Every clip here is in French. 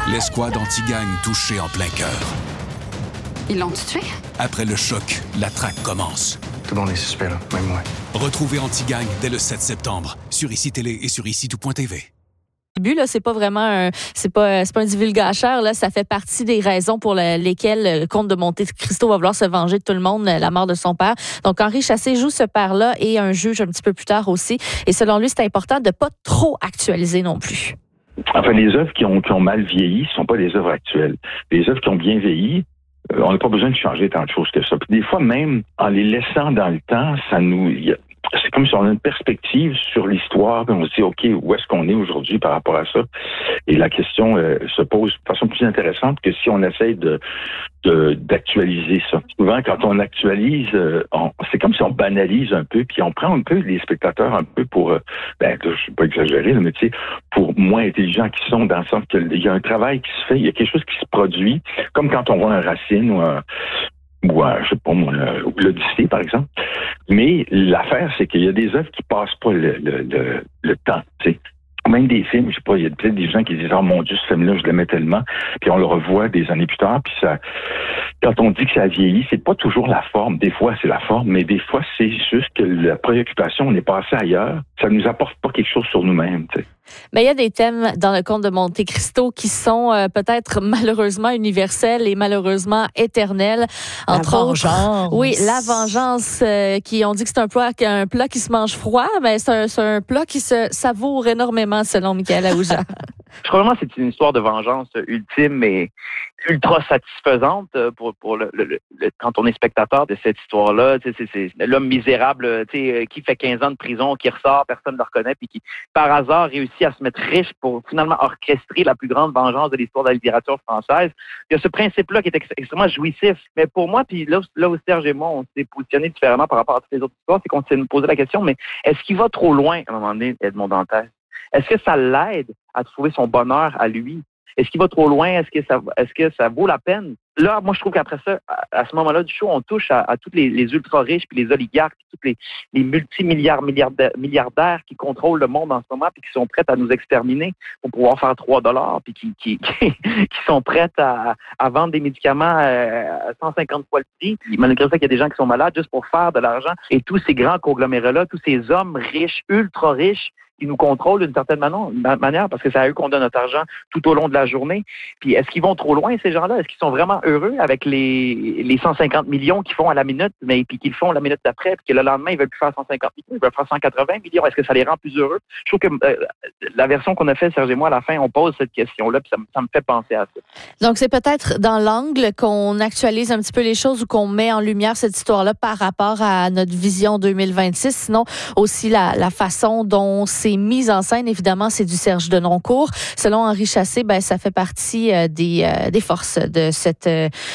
L'escouade anti-gang touchée en plein cœur. Ils l'ont tué? Après le choc, la traque commence. Tout le monde est suspect, là, même moi. Retrouvez Anti-Gang dès le 7 septembre sur ICI Télé et sur ICI-tout.tv. Là, c'est pas vraiment c'est pas un divulgateur, là, ça fait partie des raisons pour lesquelles le comte de Monte Cristo va vouloir se venger de tout le monde, la mort de son père. Donc Henri Chassé joue ce père-là et un juge un petit peu plus tard aussi. Et selon lui, c'est important de pas trop actualiser non plus. Enfin, les œuvres qui ont mal vieilli ne sont pas des œuvres actuelles. Les œuvres qui ont bien vieilli, on n'a pas besoin de changer tant de choses que ça. Puis des fois, même en les laissant dans le temps, c'est comme si on a une perspective sur l'histoire, puis on se dit, OK, où est-ce qu'on est aujourd'hui par rapport à ça? Et la question se pose de façon plus intéressante que si on essaye d'actualiser ça. Souvent, quand on actualise, c'est comme si on banalise un peu, puis on prend un peu les spectateurs un peu pour, je ne vais pas exagérer, mais tu sais, pour moins intelligents qu'ils sont, dans le sens qu'il y a un travail qui se fait, il y a quelque chose qui se produit, comme quand on voit un Racine ou je sais pas moi, l'Odyssée, par exemple. Mais l'affaire, c'est qu'il y a des œuvres qui passent pas le temps, tu sais. Même des films, je sais pas, il y a peut-être des gens qui disent « Oh mon Dieu, ce film-là, je l'aimais tellement », puis on le revoit des années plus tard, puis ça, quand on dit que ça a vieilli, c'est pas toujours la forme. Des fois, c'est la forme, mais des fois, c'est juste que la préoccupation, on est passé ailleurs. Ça nous apporte pas quelque chose sur nous-mêmes, tu sais. Mais il y a des thèmes dans le conte de Monte Cristo qui sont peut-être malheureusement universels et malheureusement éternels. Entre autres, oui, la vengeance, qui on dit que c'est un plat qui se mange froid, mais c'est un plat qui se savoure énormément selon Michael Aouja. Je crois vraiment que c'est une histoire de vengeance ultime et ultra satisfaisante pour quand on est spectateur de cette histoire-là. C'est l'homme misérable qui fait 15 ans de prison, qui ressort, personne ne le reconnaît, puis qui, par hasard, réussit à se mettre riche pour finalement orchestrer la plus grande vengeance de l'histoire de la littérature française. Il y a ce principe-là qui est extrêmement jouissif. Mais pour moi, puis là où Serge et moi, on s'est positionnés différemment par rapport à toutes les autres histoires, c'est qu'on s'est posé la question, mais est-ce qu'il va trop loin à un moment donné, Edmond Dantès? Est-ce que ça l'aide à trouver son bonheur à lui? Est-ce qu'il va trop loin? Est-ce que ça vaut la peine? Là, moi, je trouve qu'après ça, à ce moment-là du show, on touche à tous les ultra-riches, puis les oligarques, puis tous les multimilliardaires qui contrôlent le monde en ce moment, puis qui sont prêts à nous exterminer pour pouvoir faire $3, puis qui sont prêts à vendre des médicaments à 150 fois le prix. Puis, malgré ça, qu'il y a des gens qui sont malades juste pour faire de l'argent. Et tous ces grands conglomérats-là, tous ces hommes riches, ultra-riches, qui nous contrôlent d'une certaine manière, parce que c'est à eux qu'on donne notre argent tout au long de la journée. Puis est-ce qu'ils vont trop loin, ces gens-là? Est-ce qu'ils sont vraiment heureux avec les 150 millions qu'ils font à la minute, mais puis qu'ils font la minute d'après, puis que le lendemain, ils veulent plus faire 150 millions, ils veulent faire 180 millions? Est-ce que ça les rend plus heureux? Je trouve que la version qu'on a fait, Serge et moi, à la fin, on pose cette question-là, puis ça me fait penser à ça. Donc, c'est peut-être dans l'angle qu'on actualise un petit peu les choses ou qu'on met en lumière cette histoire-là par rapport à notre vision 2026. Sinon, aussi la façon dont c'est mise en scène, évidemment, c'est du Serge Denoncourt. Selon Henri Chassé, ça fait partie des forces de cette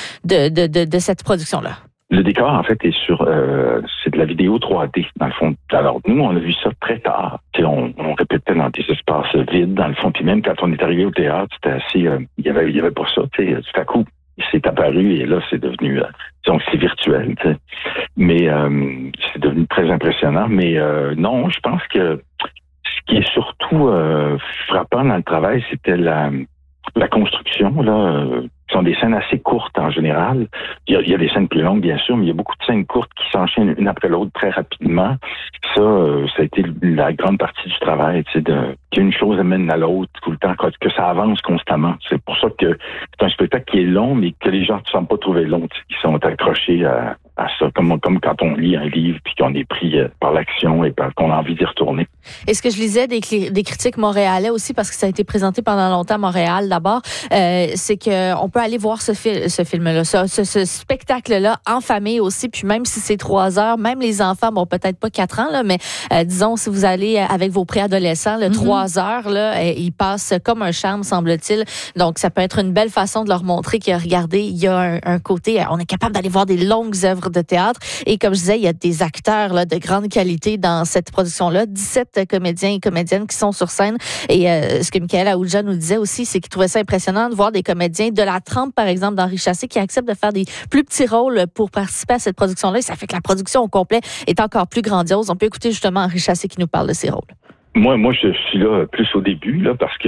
production-là. Le décor, en fait, c'est de la vidéo 3D, dans le fond. Alors, nous, on a vu ça très tard. On répétait dans des espaces vides, dans le fond. Puis même quand on est arrivé au théâtre, c'était assez... il y avait pas ça, tout à coup. Il s'est apparu et là, c'est devenu... donc, c'est virtuel, t'sais. Mais c'est devenu très impressionnant. Mais non, je pense que ce qui est surtout frappant dans le travail, c'était la construction, là. Ce sont des scènes assez courtes en général. Il y a des scènes plus longues, bien sûr, mais il y a beaucoup de scènes courtes qui s'enchaînent une après l'autre très rapidement. Ça a été la grande partie du travail, qu'une chose amène à l'autre tout le temps, que ça avance constamment. C'est pour ça que c'est un spectacle qui est long, mais que les gens ne se sentent pas trouver long, qui sont accrochés à ça, comme quand on lit un livre puis qu'on est pris par l'action et qu'on a envie d'y retourner. Et ce que je lisais des critiques montréalais aussi, parce que ça a été présenté pendant longtemps à Montréal d'abord, c'est qu'on peut aller voir ce film-là, ce spectacle-là en famille aussi, puis même si c'est 3 heures, même les enfants, peut-être pas 4 ans, là, mais disons, si vous allez avec vos préadolescents, 3 heures, là, ils passent comme un charme, semble-t-il. Donc, ça peut être une belle façon de leur montrer que, regardez, il y a un côté, on est capable d'aller voir des longues œuvres de théâtre. Et comme je disais, il y a des acteurs là, de grande qualité dans cette production-là. 17 comédiens et comédiennes qui sont sur scène. Et ce que Michael Aouja nous disait aussi, c'est qu'il trouvait ça impressionnant de voir des comédiens de la trempe, par exemple, d'Henri Chassé, qui acceptent de faire des plus petits rôles pour participer à cette production-là. Et ça fait que la production au complet est encore plus grandiose. On peut écouter justement Henri Chassé qui nous parle de ses rôles. Moi, je suis là plus au début, là, parce que